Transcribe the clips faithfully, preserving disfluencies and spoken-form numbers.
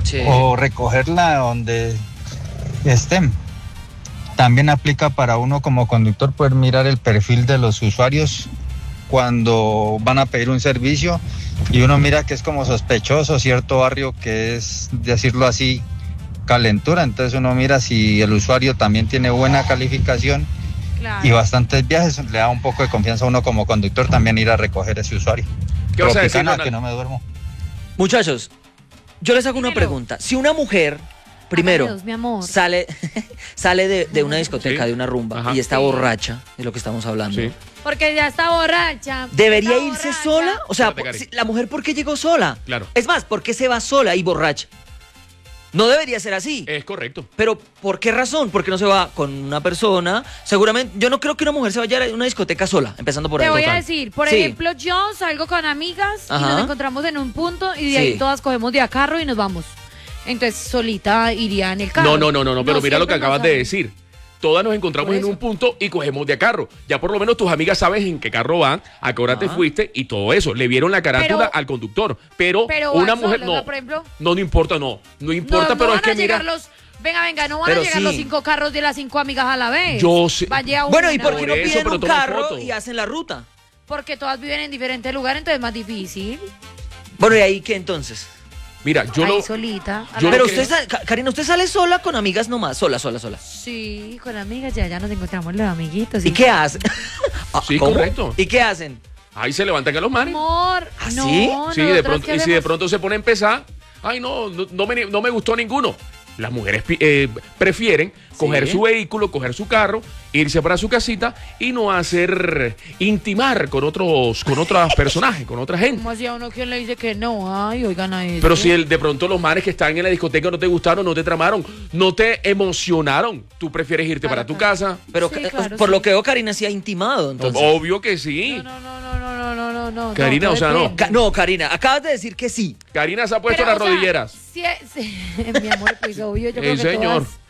sí. o recogerla donde estén. También aplica para uno como conductor poder mirar el perfil de los usuarios cuando van a pedir un servicio y uno mira que es como sospechoso cierto barrio que es, decirlo así, calentura. Entonces uno mira si el usuario también tiene buena calificación, claro, y bastantes viajes, le da un poco de confianza a uno como conductor también ir a recoger ese usuario. ¿Qué vas a decir, nada, que no me duermo. Muchachos, yo les hago Dímelo. una pregunta. Si una mujer, primero, Ay, Dios, mi amor. sale, sale de, de una discoteca, Sí. de una rumba, Ajá. y está Sí. borracha, de lo que estamos hablando, Sí. Porque ya está borracha. ¿debería está irse borracha. sola? O sea, Espérate, Cari. si- la mujer, ¿por qué llegó sola? Claro. Es más, ¿por qué se va sola y borracha? No debería ser así. Es correcto. Pero, ¿por qué razón? ¿Por qué no se va con una persona? Seguramente, yo no creo que una mujer se vaya a una discoteca sola, empezando por Te ahí. voy a Total. decir, por Sí. ejemplo, yo salgo con amigas y Ajá. nos encontramos en un punto y de Sí. ahí todas cogemos de a carro y nos vamos. Entonces, solita iría en el carro. No, no, no, no, no, pero mira lo que siempre acabas nos de salen. decir. Todas nos encontramos Por en eso. un punto y cogemos de a carro. Ya por lo menos tus amigas saben en qué carro van, a qué hora te Ah. fuiste y todo eso. Le vieron la carátula Pero- al conductor. Pero, pero una van mujer solos, no. ¿no? Por ejemplo. No, no importa, no. No importa, no, pero no es van que a llegar mira. los... Venga, venga, no van Pero a llegar sí. los cinco carros de las cinco amigas a la vez. Yo sé. Vaya Bueno, ¿y una. por qué no Por eso, piden pero un toman carro foto. y hacen la ruta? Porque todas viven en diferentes lugares, entonces es más difícil. Bueno, ¿y ahí qué entonces? Mira, yo Ahí lo. solita. a yo la lo Pero que- usted, sale- Ca- Karina, usted sale sola con amigas nomás, sola, sola, sola. Sí, con amigas ya, ya nos encontramos los amiguitos. ¿Y qué hacen? Ah, Sí, ¿cómo? correcto. ¿Y qué hacen? Ahí se levantan a los manes. Amor, ¿Ah, no, sí? Sí, de nosotras, pronto, ¿qué y si de hacemos? pronto se pone a empezar, ay no, no, no me, no me gustó ninguno. Las mujeres pi- eh, prefieren coger Sí. su vehículo, coger su carro, irse para su casita y no hacer intimar con otros, con otros personajes, con otra gente. ¿Cómo hacía uno quien le dice que no? Ay, oigan a eso. Pero si el, de pronto los manes que están en la discoteca no te gustaron, no te tramaron, no te emocionaron, tú prefieres irte para tu casa. Pero Sí, eh, claro, por sí. lo que veo, Karina sí ha intimado, entonces. Obvio que sí. No, no, no, no, no, no, no, no. Karina, no, o sea, no. depende. Ca- no, Karina, acabas de decir que sí. Karina se ha puesto Pero, las o sea, rodilleras. sí, sí, mi amor, pues obvio, yo creo Sí, que señor. todas,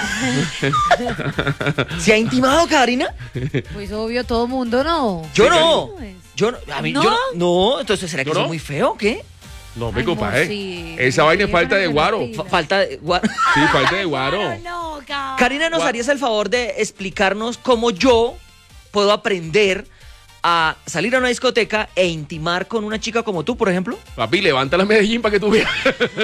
¿Se ha intimado, Karina? pues obvio, todo mundo, ¿no? Yo Sí, no. Karina. Yo no. A mí, ¿No? yo no. No, entonces ¿será que ¿No, soy no? muy feo o qué? No, me Ay, compadre. amor, sí. Esa vaina es Sí, falta pero de que no guaro. pida. Fa- falta de. gua- Sí, falta de guaro. No, Ka- Karina, ¿nos Gua- harías el favor de explicarnos cómo yo puedo aprender a salir a una discoteca e intimar con una chica como tú, por ejemplo? Papi, levanta la Medellín para que tú veas.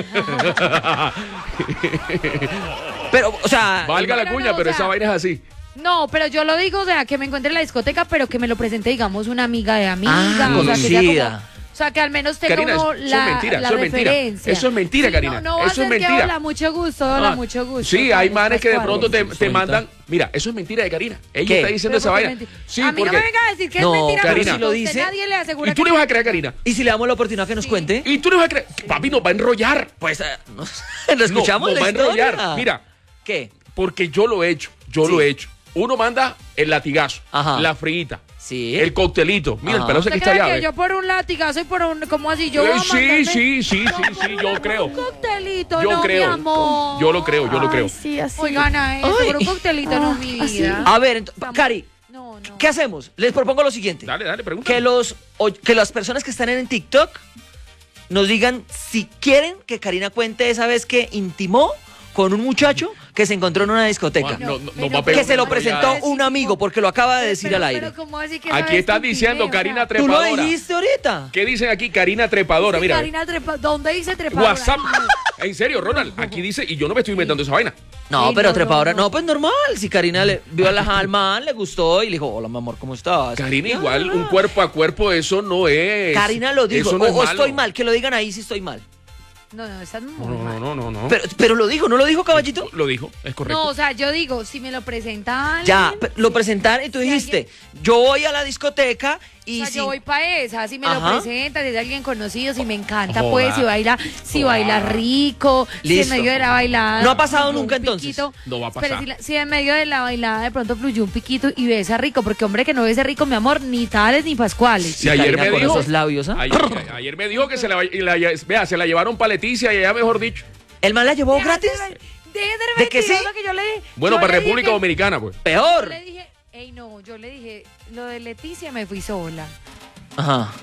Pero, o sea. Valga la Pero cuña, no, pero o sea, esa vaina es así. No, pero yo lo digo, o sea, que me encuentre en la discoteca, pero que me lo presente, digamos, una amiga de amiga. Ah, o sea, que sea conocida. como, o sea, que al menos tenga Karina, uno eso es la, mentira, la eso es mentira. referencia. Eso es mentira, Sí, Karina. No, no va a Eso es ser que mentira. hola, mucho gusto, hola, Ah, mucho gusto. Sí, hay ¿cuáles, manes que de cuáles? pronto te, te Suelta. mandan. Mira, eso es mentira de Karina. Ella ¿Qué? está diciendo Pero esa ¿por qué vaina. mentira? Sí, a mí porque. no me venga a decir que No, es mentira, Karina. porque Si lo usted dice- nadie le asegura ¿Y tú que le vas a creer a Karina? ¿Y si le damos la oportunidad que nos Sí. cuente? ¿Y tú le vas a creer? Papi, nos va a enrollar. Pues, eh, no sé, lo escuchamos. No, nos la va a historia. enrollar. Mira, ¿Qué? porque yo lo he hecho. Yo Sí. lo he hecho. Uno manda el latigazo, Ajá. la friguita, Sí. el coctelito. Mira, Ajá. el pelo se ¿Usted quita cree allá. que ¿ve? yo por un latigazo y por un, ¿cómo así? Yo voy Eh, a sí, mandarme- sí, sí, No, sí, sí, por yo un creo. coctelito, Yo no, creo. mi amor. Yo lo creo, yo lo creo. Sí, así. Oigan a eso, Ay. por un coctelito, no, mi así. vida. A ver, ent- Vamos. Cari, No, no. ¿qué hacemos? Les propongo lo siguiente. Dale, dale, pregunta. Que los o- que las personas que están en TikTok nos digan si quieren que Karina cuente esa vez que intimó con un muchacho que se encontró en una discoteca. No, no, no Pero va a pegar Que se lo una presentó enrollada. un amigo porque lo acaba de Pero, decir pero, al aire. pero, ¿cómo así que Aquí sabes están que diciendo intimé? O Karina sea, Tú lo Trepadora. dijiste ahorita. ¿Qué dicen aquí? Karina Trepadora, sí, mira. Karina trepa, ¿dónde dice trepadora? WhatsApp. En serio, Ronald, aquí dice, y yo no me estoy inventando esa vaina. No, Sí, pero no, trepadora, no, no, no. pues normal. Si Karina le vio a la al man, le gustó y le dijo, hola, mi amor, ¿cómo estás? Karina, Ya, igual, ya. un cuerpo a cuerpo, eso no es. Karina lo dijo. Eso no o es o malo. estoy mal, que lo digan ahí si estoy mal. No, no, estás muy No, no, mal. no, no, no. Pero, pero lo dijo, ¿no lo dijo, caballito? Lo dijo, es correcto. No, o sea, yo digo, si me lo presentan. Ya, pe- lo presentaron y tú Si dijiste, yo voy a la discoteca y O sea, si... yo voy para esa, si me Ajá. lo presentan, si es alguien conocido, si me encanta, Joda. pues, si baila, si Joda. baila rico, si Listo. en medio de la bailada. ¿No ha pasado fluyó un nunca, entonces? piquito. No va a Espere, pasar. si, la- si en medio de la bailada de pronto fluyó un piquito y besa rico, porque hombre que no bese rico, mi amor, ni tales ni pascuales. Si ayer Karina me con dijo. esos labios, ¿ah? Ayer, ayer me dijo que se la, y la- vea, se la llevaron para Leticia y allá, mejor dicho. ¿El man la llevó gratis? Deje ¿De qué sí? mentirosa que yo le Bueno, yo para le dije República que- Dominicana, pues. Yo Peor. le dije, ey, no, yo le dije, lo de Leticia me fui sola. Ajá.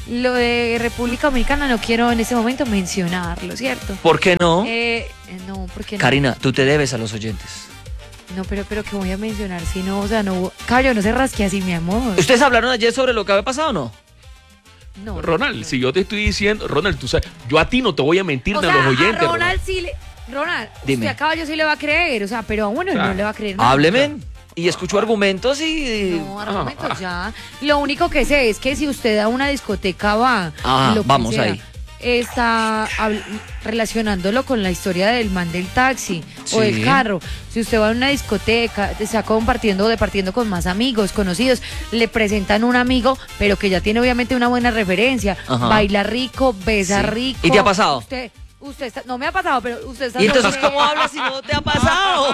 lo de República Dominicana no quiero en este momento mencionarlo, ¿cierto? ¿Por qué no? Eh, no, porque no. Karina, tú te debes a los oyentes. No, pero, pero que voy a mencionar, si no, o sea, no, Caballo, no se rasque así, mi amor. ¿Ustedes hablaron ayer sobre lo que había pasado o no? No, Ronald, no. si yo te estoy diciendo, Ronald, tú sabes, yo a ti no te voy a mentir O ni sea, a los oyentes. a Ronald Ronald. sí le... Ronald, Dime. usted a Caballo sí le va a creer, o sea, pero a uno Claro. no le va a creer nada. Hábleme. Y escucho argumentos y... No, argumentos ya. Lo único que sé es que si usted a una discoteca va, Ah, lo que vamos sea, ahí. está habl- relacionándolo con la historia del man del taxi o Sí. del carro. Si usted va a una discoteca, está compartiendo o departiendo con más amigos, conocidos, le presentan un amigo, pero que ya tiene obviamente una buena referencia. Ajá. Baila rico, besa Sí. rico. ¿Y te ha pasado? Usted, usted está, no me ha pasado, pero usted está ¿Y entonces sobre- cómo hablas si no te ha pasado?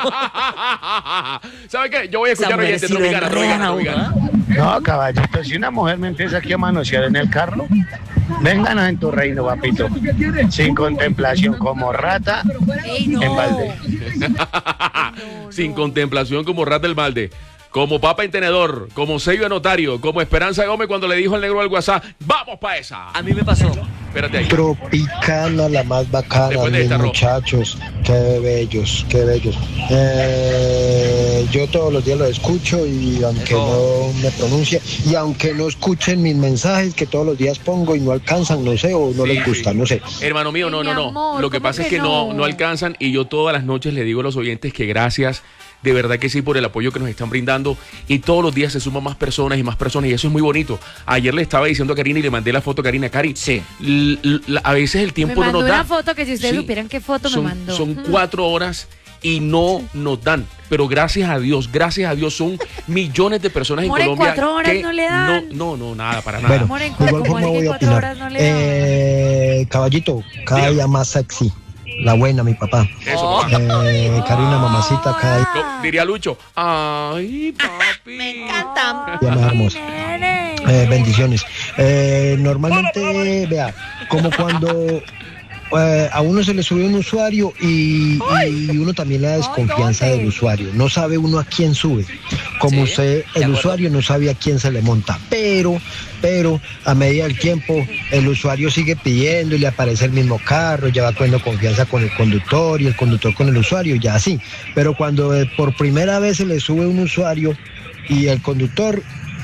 ¿Sabes qué? Yo voy a escuchar Esa mujer oyentes sí lo tropicana, enredan tropicana, a uno, tropicana. ¿ah? No, caballito, si una mujer me empieza aquí a manosear en el carro, vénganos en tu reino, papito. Sin contemplación, como rata Ey, no. en balde. Sin contemplación como rat del balde. Como papa en tenedor, como sello de notario, como Esperanza Gómez cuando le dijo al negro al WhatsApp, ¡vamos pa' esa! A mí me pasó. Espérate ahí. Tropicana, la más bacana, Después de mis esta, Ro. muchachos, qué bellos, qué bellos. Eh, yo todos los días lo escucho y aunque Eso. no me pronuncie y aunque no escuchen mis mensajes que todos los días pongo y no alcanzan, no sé, o no Sí, les gusta, sí. no sé. Hermano mío, no, Ay, no, mi no. amor, Lo que ¿cómo pasa es que que no, no? no alcanzan y yo todas las noches le digo a los oyentes que gracias, de verdad que sí, por el apoyo que nos están brindando y todos los días se suman más personas y más personas y eso es muy bonito. Ayer le estaba diciendo a Karina y le mandé la foto a Karina. Cari, Sí. l- l- a veces el Me tiempo no mandó nos da. una foto que si ustedes Sí. supieran qué foto son, me mandó. Son cuatro horas y no nos dan. Pero gracias a Dios, gracias a Dios, son millones de personas en Amor, en Colombia. cuatro horas que no le dan. No, no, no, nada, para nada. Bueno, Amor, en de cu- igual como forma alguien voy a cuatro opinar. horas no le da. Eh, caballito, cada Dígame. día más sexy. La buena, mi papá. Eso, Oh. papá. Eh, Karina, mamacita, cada día Co- Diría Lucho, ay, papi. Me encanta. más hermosa. Nene. Eh, bendiciones. Eh, normalmente, vea, como cuando eh, a uno se le sube un usuario y, y uno también le da desconfianza ¿dónde? del usuario. No sabe uno a quién sube. Como Sí, usted, de el acuerdo. usuario no sabe a quién se le monta. Pero, pero, a medida del tiempo, el usuario sigue pidiendo y le aparece el mismo carro, ya va cogiendo confianza con el conductor y el conductor con el usuario, ya así. Pero cuando eh, por primera vez se le sube un usuario y el conductor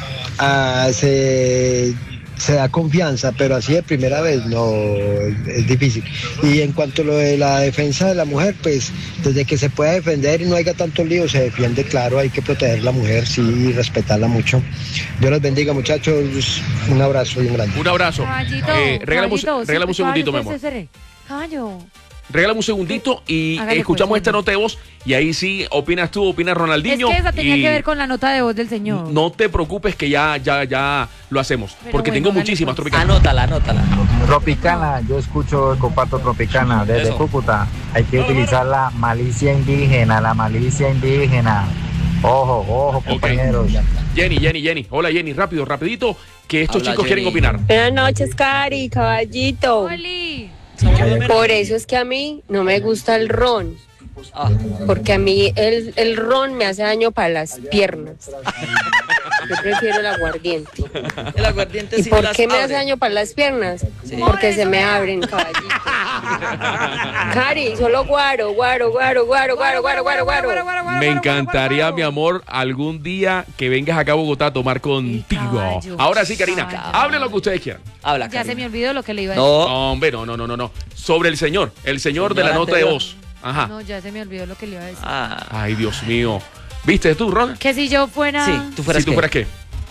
ah, se, se da confianza, pero así de primera vez no, es, es difícil. Y en cuanto a lo de la defensa de la mujer, pues desde que se pueda defender y no haya tanto lío, se defiende, claro, hay que proteger a la mujer, sí, y respetarla mucho. Dios los bendiga, muchachos, un abrazo bien grande. Un abrazo. Caballito, Eh, regálame, un- caballito, regálame un sí, segundito, mi caballo, amor. espere, espere. Caballo. Regálame un segundito y Hágale, escuchamos pues, esta bueno. nota de voz y ahí sí opinas tú, opina Es Ronaldinho. que esa tenía y que ver con la nota de voz del señor. No te preocupes que ya, ya, ya lo hacemos. Pero porque bueno, tengo dale, muchísimas pues. tropicales. Anótala, anótala. Tropicana, yo escucho, comparto Tropicana desde Eso. Cúcuta. Hay que utilizar la malicia indígena, la malicia indígena. Ojo, ojo, compañeros. Jenny, Jenny, Jenny. Hola Jenny, rápido, rapidito, que estos Habla, chicos quieren Jenny. opinar. Buenas noches, Cari, caballito. Oli. Por eso es que a mí no me gusta el ron, Ah, porque a mí el, el ron me hace daño para las piernas. Yo prefiero el aguardiente. el aguardiente ¿Y sí por las qué me abre. hace daño para las piernas? Sí. Porque se me abren, caballito. Cari, solo guaro, guaro, guaro, guaro, guaro, guaro, guaro, guaro. Me encantaría, mi amor, algún día que vengas acá a Bogotá a tomar contigo. caballo. Ahora sí, Karina, Caballo. hablen lo que ustedes quieran. Habla, Ya se Karina. me olvidó lo que le iba a decir. No, Hombre, no, no, no, no, no. Sobre el señor, el señor de la Señor nota de anterior. voz. Ajá. No, ya se me olvidó lo que le iba a decir. ah, Ay, Dios mío. ¿Viste tú, Ron? Que si yo fuera... sí, tú fueras Si tú qué? fueras qué.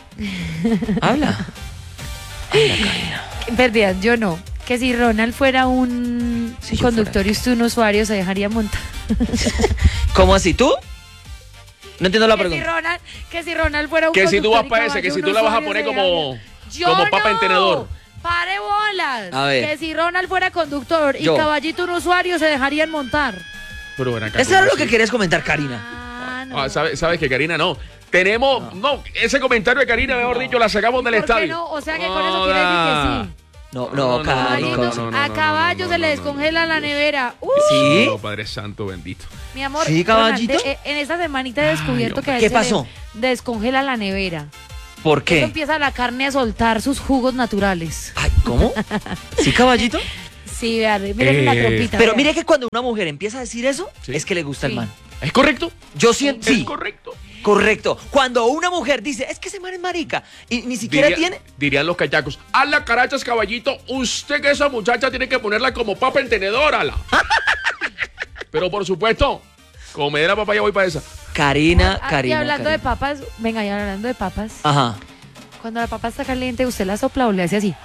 Habla. Habla, Karina. Perdida, yo no. Que si Ronald fuera un Si yo conductor y usted un usuario, se dejaría montar. ¿Cómo así tú? No entiendo la Que si pregunta. Ronald, que si Ronald fuera un Que si tú vas conductor y para ese, caballo, que si un tú la vas a usuario, poner se como, dejaría- Yo como papa no. en tenedor. Pare bolas. A ver. Que si Ronald fuera conductor y Yo. caballito un usuario, se dejarían montar. Pero ven acá. Eso era ¿cómo lo que así? querías comentar, Karina. Ah, no. Ah, ¿sabes, sabes que Karina no. Tenemos, no. ese comentario de Karina, mejor dicho, la sacamos del ¿Por qué estadio. no? O sea que con eso quiere decir que sí. No, No, no, no, Cari. no, con- no, no, no, a no, caballo no, se no, le no, descongela la nevera. Uh, ¿Sí? No, Padre Santo bendito. mi amor, ¿Sí, caballito? Ronald, de- en esta semanita he descubierto que a él ¿Qué se le pasó? descongela la nevera. ¿Por qué? Eso empieza la carne a soltar sus jugos naturales. Ay, ¿cómo? ¿Sí, caballito? Sí, vean, miren Eh, la trompita. Pero vean. mire que cuando una mujer empieza a decir eso, Sí. es que le gusta Sí. el man. ¿Es correcto? Yo siento, sí, Es correcto. correcto. Cuando una mujer dice, es que ese man es marica, y ni siquiera Diría- tiene... Dirían los cachacos, a la carachas, caballito, usted que esa muchacha tiene que ponerla como papa en tenedor, ala. Pero por supuesto, como me dé la papaya voy para esa. Karina, Ah, y Karina, hablando Karina. de papas, venga, y hablando de papas, Ajá. cuando la papa está caliente, usted la sopla o le hace así.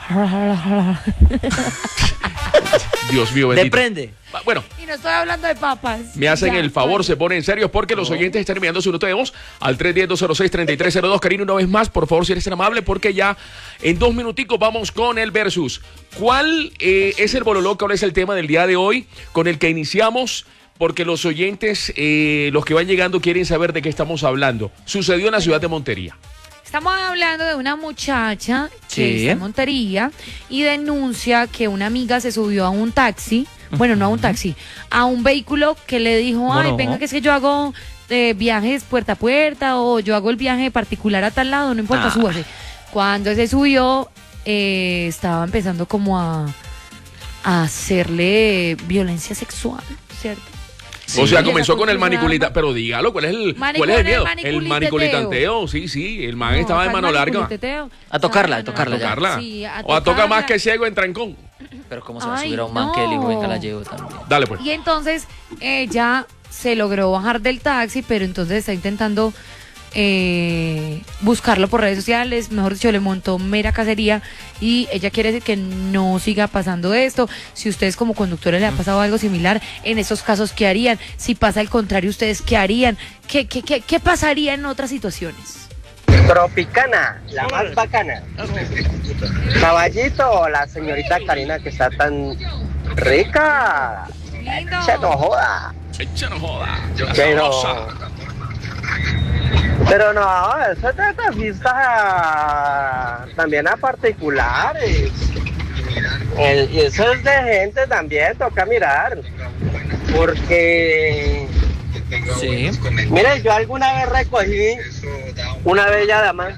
Dios mío, De bendito. prende. Ah, Bueno, Y no estoy hablando de papas. me hacen Ya, el favor, vale. se ponen serios porque los oyentes están enviando su nota de voz al tres uno cero, dos cero seis, tres tres cero dos. Karina, una vez más, por favor, si eres tan amable, porque ya en dos minuticos vamos con el versus. ¿Cuál eh, es el bololó? ¿Cuál es el tema del día de hoy con el que iniciamos? Porque los oyentes, eh, los que van llegando, quieren saber de qué estamos hablando. Sucedió en la ciudad de Montería. Estamos hablando de una muchacha que Sí. está en Montería y denuncia que una amiga se subió a un taxi, bueno, no a un taxi, a un vehículo que le dijo, No, ay, no. venga, que es que yo hago eh, viajes puerta a puerta o yo hago el viaje particular a tal lado, no importa, Ah. súbase. Cuando se subió, eh, estaba empezando como a, a hacerle violencia sexual, ¿cierto? O sea, Y comenzó esa con el cultura- maniculita, pero dígalo, ¿cuál es el, Manicón, cuál es el el miedo? maniculiteteo. El maniculitanteo, sí, sí, el man No, estaba de ¿cuál mano larga. maniculiteteo? A tocarla, No, a no, no, tocarla ¿A ya. tocarla? Sí, a o a toca más tocarla. que ciego en trancón. Pero cómo se va a Ay, subir a un man no. que le dijo, venga, la llevo también. Dale pues. Y entonces ella se logró bajar del taxi, pero entonces está intentando eh, buscarlo por redes sociales, mejor dicho, le montó mera cacería y ella quiere decir que no siga pasando esto. Si ustedes como conductores le ha pasado algo similar, en esos casos, ¿qué harían? Si pasa el contrario, ¿ustedes qué harían? ¿Qué, qué, qué, qué pasaría en otras situaciones? Tropicana, la más bacana. Caballito o la señorita Karina que está tan rica. Lindo. Se no joda. Echa no joda. Pero, Sabrosa. pero no, eso es de taxistas también a particulares. El- y eso es de gente también, toca mirar. Porque, Sí. mire, yo alguna vez recogí una bella dama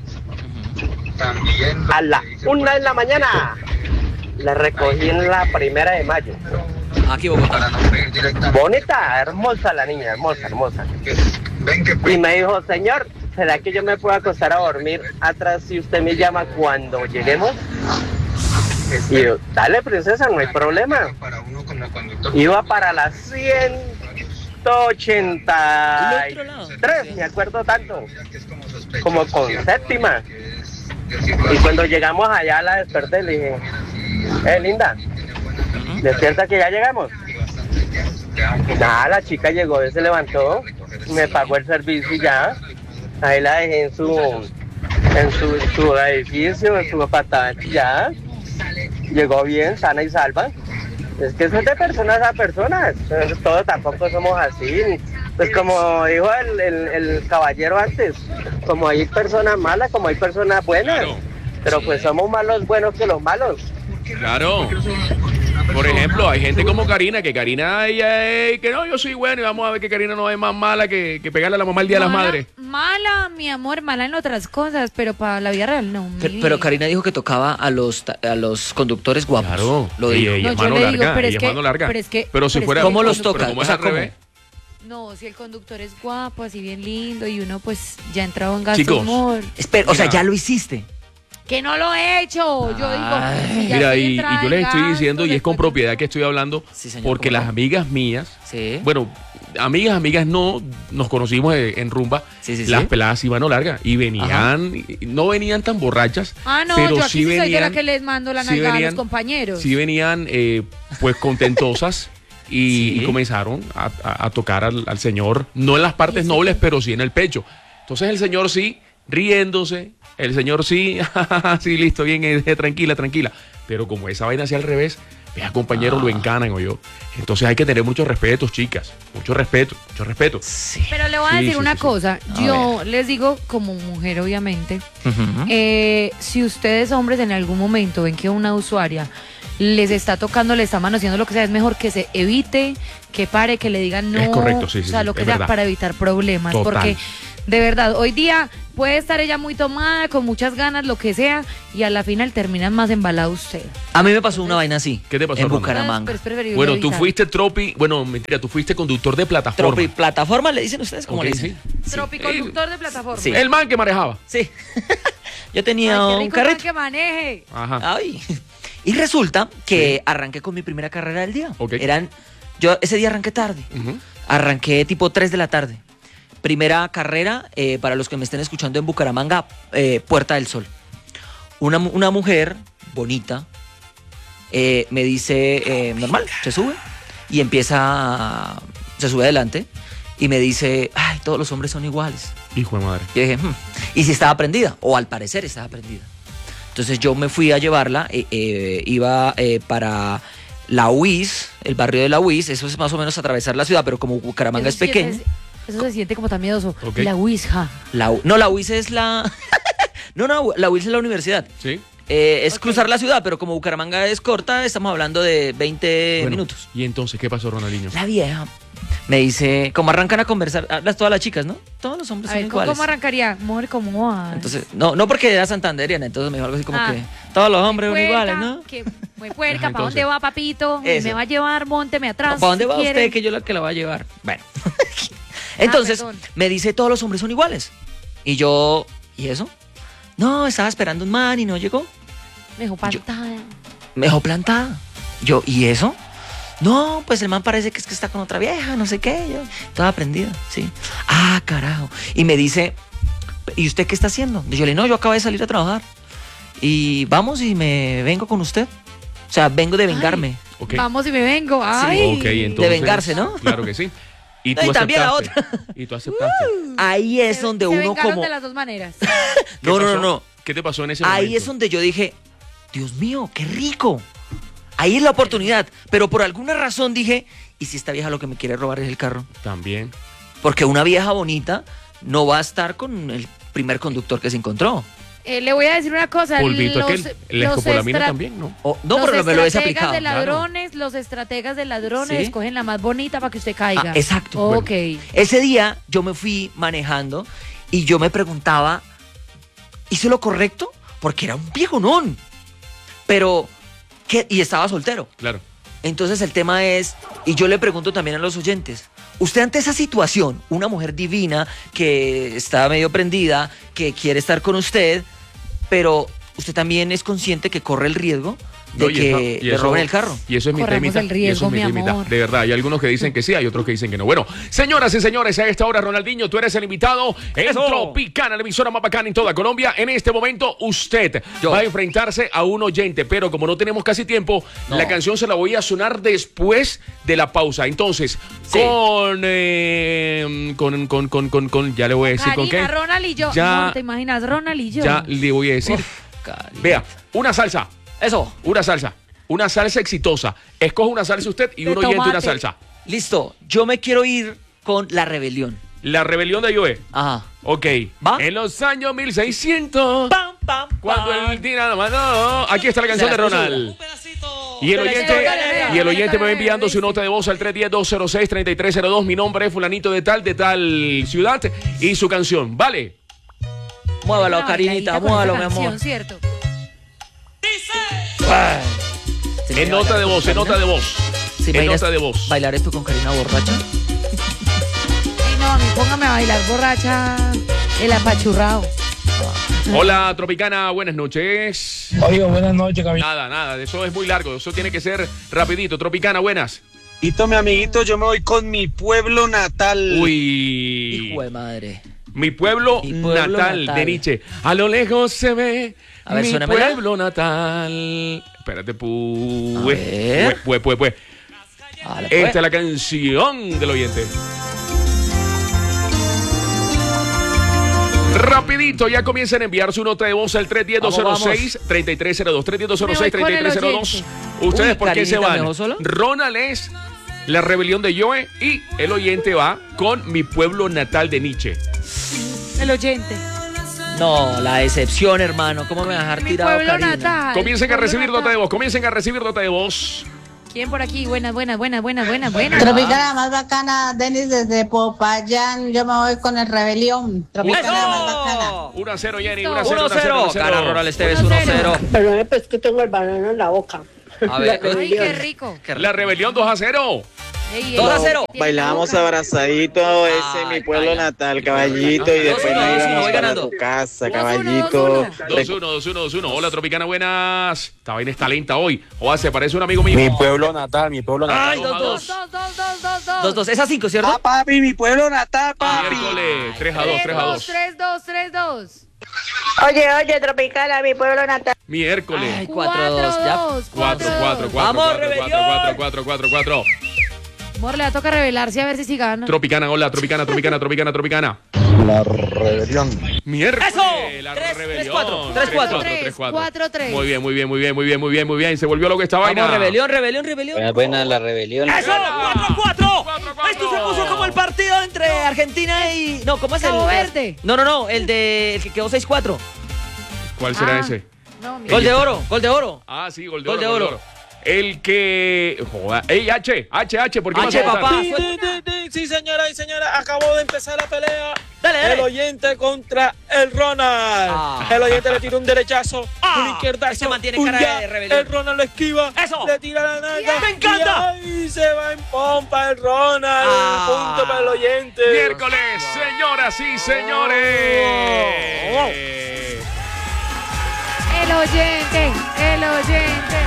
a la una de la mañana. La recogí en la primera de mayo. Aquí Bogotá. Bonita, hermosa la niña, hermosa, hermosa. Y me dijo, señor, ¿será que yo me puedo acostar a dormir atrás si usted me llama cuando lleguemos? Y yo, dale princesa, no hay problema. Iba para las ciento ochenta y tres, me acuerdo tanto, como con séptima. Y cuando llegamos allá la desperté, le dije, eh, linda, despierta que ya llegamos. Nada, la chica llegó, se levantó, me pagó el servicio y ya. Ahí la dejé en su, en su, su edificio, en su apartamento y ya. Llegó bien, sana y salva. Es que eso es de personas a personas. Todos tampoco somos así. Pues como dijo el, el, el caballero antes, como hay personas malas, como hay personas buenas. Claro. Pero pues somos más los buenos que los malos. Claro. Por ejemplo, hay gente como Karina, que Karina, ella es que no, yo soy bueno y vamos a ver que Karina no es más mala que, que pegarle a la mamá el Día de las Mala- Madres. Mala, mi amor, mala en otras cosas, pero para la vida real no. mi Pero, vida. pero Karina dijo que tocaba a los, ta- a los conductores guapos. Claro. Lo Ella- dijo. ella No, es yo mano le digo, larga, pero es ella es que- mano larga. pero es que- Pero si pero es fuera... que- ¿Cómo los pero tocan? como O es sea, al ¿cómo? revés. No, si el conductor es guapo, así bien lindo y uno pues ya ha entrado en gasto Chicos. humor. Espera, o sea, Mira. ya lo hiciste. Que no lo he hecho. Yo digo, si ya Mira, estoy y, y entrada yo en les estoy gasto, diciendo, y es con después- propiedad que estoy hablando, Sí, señor, porque ¿cómo las no? amigas mías, Sí. bueno, amigas, amigas no, nos conocimos en, en rumba, Sí, sí, sí. las peladas iban a larga y venían, y no venían tan borrachas, Ah, no, pero yo aquí sí sí soy de venían, la que les mando la sí nalgada a venían- los compañeros. sí venían eh, pues contentosas. Y, Sí. y comenzaron a, a- a tocar al, al señor, no en las partes nobles, pero sí en el pecho. Entonces el señor sí, riéndose, el señor sí, sí, listo, bien, eh, tranquila, tranquila. Pero como esa vaina hacia al revés, vea, compañero, Ah. lo encanan, o yo. Entonces hay que tener mucho respeto, chicas. Mucho respeto, mucho respeto. Sí. Pero le voy a Sí, decir sí, una sí, sí. cosa. A Yo les digo, como mujer, obviamente, Ujú. eh, si ustedes, hombres, en algún momento ven que una usuaria les está tocando, le está manoseando, lo que sea, es mejor que se evite, que pare, que le digan no. Es correcto, sí, sí, o sea, sí, lo que es sea, verdad. para evitar problemas. Total. Porque, de verdad, hoy día puede estar ella muy tomada, con muchas ganas, lo que sea, y a la final terminan más embalado usted. A mí me pasó una vaina así. ¿Qué te pasó, en Ronald? Bucaramanga? Pero es preferible Bueno, tú evitar. fuiste tropi, bueno, mentira, tú fuiste conductor de plataforma. Tropi, plataforma, ¿le dicen ustedes? ¿Cómo Ok, le dicen? sí. Tropiconductor de plataforma. Sí. El man que manejaba. Sí. Yo tenía Ay, qué un rico carrito. que maneje. Ajá. Ay. Y resulta que arranqué con mi primera carrera del día. Ok. Eran, yo ese día arranqué tarde. Ujú. Arranqué tipo tres de la tarde. Primera carrera, eh, para los que me estén escuchando en Bucaramanga, eh, Puerta del Sol. Una, mu- una mujer bonita eh, me dice, eh, normal, se sube y empieza, a- se sube adelante y me dice, ay, todos los hombres son iguales. Hijo de madre. Yo dije, "Hmm". ¿Y si estaba prendida? O al parecer estaba prendida. Entonces yo me fui a llevarla, eh, eh, iba eh, para la U I S, el barrio de la U I S, eso es más o menos atravesar la ciudad, pero como Bucaramanga es Eso sí, pequeño. es- Eso se siente como tan miedoso. Ok. La Wisja. La U- no, la U I S es la... no, no, la U I S es la universidad. ¿Sí? Eh, es Ok. cruzar la ciudad, pero como Bucaramanga es corta, estamos hablando de veinte Bueno, minutos. ¿y entonces qué pasó, Ronaldinho? La vieja me dice, como arrancan a conversar, hablas todas las chicas, ¿no? Todos los hombres A son ver, ¿cómo, iguales. cómo arrancaría? Mujer, ¿cómo va? Entonces, no, no porque era santanderiana, entonces me dijo algo así como Ah. que todos los hombres son Puerca, iguales, ¿no? Que muy puerca, Ajá, ¿para dónde entonces. va, papito? Eso. ¿Me va a llevar? Mónteme atrás. ¿Para dónde si va quiere. usted que yo la que la va a llevar? Bueno. Entonces, perdón. me dice, todos los hombres son iguales. Y yo, ¿y eso? No, estaba esperando un man y no llegó. Me dejó pantada. Me dejó plantada. Yo, ¿y eso? No, pues el man parece que es que está con otra vieja, no sé qué. Yo, toda prendida, sí. Ah, carajo. Y me dice, ¿y usted qué está haciendo? Y yo le digo, no, yo acabo de salir a trabajar. Y vamos y me vengo con usted. O sea, vengo de vengarme. Ok. Vamos y me vengo. Ay. Ok, entonces. De vengarse, ¿no? Claro que sí. Y No, tú y también la aceptaste. Y tú aceptaste. Ahí es Se- donde se uno vengaron como... de las dos maneras. ¿Qué No, no, pasó? no, no. ¿Qué te pasó en ese momento? Ahí es donde yo dije, Dios mío, qué rico. Ahí es la oportunidad. Pero por alguna razón dije, ¿y si esta vieja lo que me quiere robar es el carro? También. Porque una vieja bonita no va a estar con el primer conductor que se encontró. Eh, le voy a decir una cosa. Polvito los, aquel. La los escopolamina estra- también, ¿no? O- no, los pero me lo hubiese estrategas aplicado. de claro. ladrones, los estrategas de ladrones Sí. escogen la más bonita para que usted caiga. Ah, exacto. Ok. Ese día yo me fui manejando y yo me preguntaba, ¿hice lo correcto? Porque era un viejonón. Pero, ¿qué? Y estaba soltero. Claro. Entonces el tema es, y yo le pregunto también a los oyentes, usted ante esa situación, una mujer divina que está medio prendida, que quiere estar con usted, pero usted también es consciente que corre el riesgo de No, y que eso- y le eso- roben el carro. Y eso es mi Corremos temita. el riesgo, y eso es mi mi temita. amor. De verdad, hay algunos que dicen que sí, hay otros que dicen que no. Bueno, señoras y señores, a esta hora, Ronaldinho, tú eres el invitado en Eso. Tropicana, la emisora más bacana en toda Colombia. En este momento, usted Yo. va a enfrentarse a un oyente, pero como no tenemos casi tiempo, No. la canción se la voy a sonar después de la pausa. Entonces, Sí. con, eh, con, con, con, con, con, ya le voy a decir con qué. Karina, Ronald y yo. Ya- Amor, ¿te imaginas? Ronald y yo. Ya le voy a decir. Cari- Vea, una salsa. Eso, Una salsa. Una salsa exitosa. Escoge una salsa usted y De un oyente una tomate. salsa. listo. Yo me quiero ir con La Rebelión. La rebelión de Joe. Ajá. Ok. ¿Va? En los años mil seiscientos. Pam, pam, Cuando pam. el tira la mano. Aquí está la canción de Se la puso. Ronald. Y el oyente, y el oyente me va enviando su nota de voz al tres uno cero, dos cero seis, tres tres cero dos. Mi nombre es fulanito de tal, de tal ciudad. Y su canción. ¿Vale? Muévalo, Una Karinita, bailadita con muévalo, esa mi amor. canción, ¿cierto? Ay. Se me En va a nota bailar de con voz, en Karina. nota de voz. Sí, En bailas- nota de voz. ¿Bailar esto con Karina borracha? Sí, no, a mí póngame a bailar borracha el apachurrado. Hola, Tropicana, buenas noches. Oye, buenas noches, Camilo. Nada, nada, eso es muy largo, eso tiene que ser rapidito. Tropicana, buenas. Mi amiguito, yo me voy con mi pueblo natal. Uy. Hijo de madre. Mi pueblo, Mi pueblo natal, natal. de Nietzsche. A lo lejos se ve A ver, mi suénamela. pueblo natal. Espérate, A pues. ver. Pues, pues, pues. Vale, pues. Esta es la canción del oyente. Rapidito, ya comiencen a enviar su nota de voz al tres uno cero, dos cero seis, tres tres cero dos. tres uno cero, dos cero seis, tres tres cero dos. ¿Ustedes Uy, por qué se Karinita, ¿me van? dejó solo? Ronald es La Rebelión de Joe y el oyente va con Mi pueblo natal de Nietzsche. El oyente. No, la decepción, hermano. ¿Cómo me vas a dejar Mi tirado, pueblo Karina? natal. Comiencen a pueblo recibir natal. nota de voz, comiencen a recibir nota de voz. ¿Quién por aquí? Buenas, buenas, buenas, buenas, buenas, buenas. Tropicana más bacana, Denis desde Popayán. Yo me voy con el Rebelión. Tropicana más bacana. uno a cero, Jenny. uno a cero. Gana Ronald Esteves uno a cero. Pero es que tengo el banano en la boca. A ver. Ay, qué rico. La Rebelión dos a cero. Ey, dos a cero. Bailamos abrazadito, ese es mi pueblo natal, caballito, y después nos íbamos para tu casa, caballito. dos uno, dos uno, dos uno. Hola, Tropicana, buenas. Esta vaina está lenta hoy. Oa, se parece un amigo mío. Mi pueblo natal, mi pueblo natal. Ay, dos dos. Dos, dos, dos, dos, dos. dos dos. Es a cinco, ¿cierto? Ah, papi, mi pueblo natal, papi. Miércoles, tres a dos, tres a dos. tres dos, tres dos. Oye, oye, Tropicana, mi pueblo natal. Miércoles. Ay, cuatro dos. Ya. cuatro, cuatro, cuatro, Vamos, cuatro, Rebelión. cuatro, cuatro, cuatro, cuatro. Amor, le va a tocar revelarse a ver si sí gana. Tropicana, hola, Tropicana, Tropicana, Tropicana, Tropicana. La rebelión. Miércoles. ¡Eso! La Tres, rebelión. tres, cuatro, tres, cuatro. tres, cuatro. cuatro, tres. Muy bien, muy bien, muy bien, muy bien, muy bien, muy bien. Se volvió lo que esta vaina. Vamos, rebelión, rebelión, rebelión. Buenas, buenas, la rebelión. ¡Eso! cuatro cuatro. Cuatro, cuatro. Esto se puso como el partido entre Argentina y... No, ¿cómo es el...? Cabo Verde. No, no, no, el de... El que quedó seis cuatro. ¿Cuál será Ah. ese? No, mira. Gol de oro, gol de oro. Ah, sí, gol de Gol oro. de gol oro. El que. Joda. Ey, H, H, H, ¿por qué H, vas a votar? papá. Di, di, di, di. Sí, señora y señora, acabó de empezar la pelea. Dale, dale. El oyente contra el Ronald. Ah. El oyente le tira un derechazo, Ah. un izquierdazo, Ese mantiene un cara jab. de rebelión. El Ronald lo esquiva. Eso. Le tira la nalga. Me encanta. Y ahí se va en pompa el Ronald. Ah. Punto para el oyente. Miércoles, señoras y señores. El oyente, el oyente.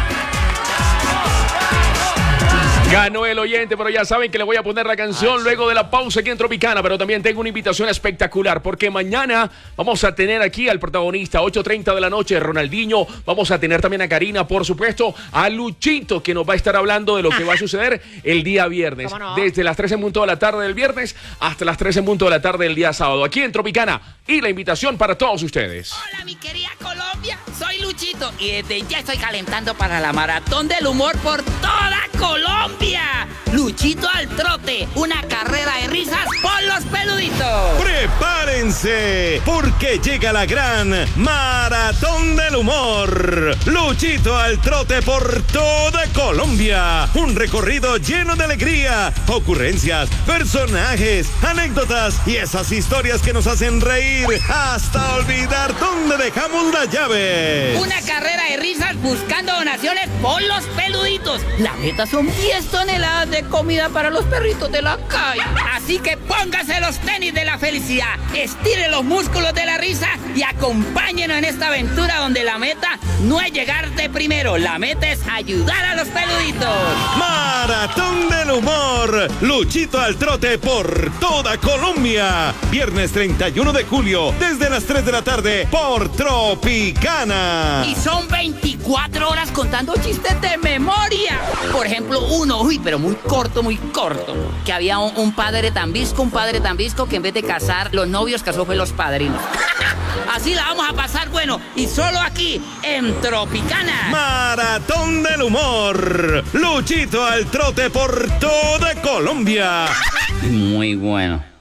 Ganó el oyente, pero ya saben que le voy a poner la canción luego de la pausa aquí en Tropicana, pero también tengo una invitación espectacular, porque mañana vamos a tener aquí al protagonista, ocho treinta de la noche, Ronaldinho, vamos a tener también a Karina, por supuesto, a Luchito, que nos va a estar hablando de lo que va a suceder el día viernes, ¿Cómo no? desde las tres en punto de la tarde del viernes hasta las tres en punto de la tarde del día sábado, aquí en Tropicana, y la invitación para todos ustedes. Hola, mi querida Colombia, soy Luchito y desde ya estoy calentando para la maratón del humor por toda Colombia. Luchito al trote, una carrera de risas por los peluditos. ¡Prepárense! Porque llega la gran Maratón del Humor. Luchito al trote por toda Colombia. Un recorrido lleno de alegría, ocurrencias, personajes, anécdotas y esas historias que nos hacen reír hasta olvidar dónde dejamos las llaves. Una carrera de risas buscando donaciones por los peluditos. La meta son diez toneladas de comida para los perritos de la calle. Así que póngase los tenis de la felicidad, estire los músculos de la risa y acompáñenos en esta aventura donde la meta no es llegar de primero, la meta es ayudar a los peluditos. Maratón del Humor. Luchito al trote por toda Colombia. Viernes treinta y uno de julio, desde las tres de la tarde, por Tropicana. Y son veinticuatro horas contando chistes de memoria. Por ejemplo, uno, uy, pero muy corto, muy corto. Que había un, un padre tan visco, un padre tan visco que en vez de casar los novios, casó fue los padrinos. Así la vamos a pasar, bueno, y solo aquí, en Tropicana. Maratón del Humor. Luchito al trote por toda Colombia. Muy bueno.